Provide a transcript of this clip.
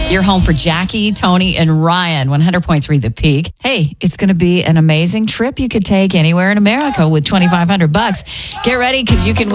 Your home for Jackie, Tony, and Ryan, 100.3 The Peak. Hey, it's going to be an amazing trip you could take anywhere in America with $2,500. Get ready because you can win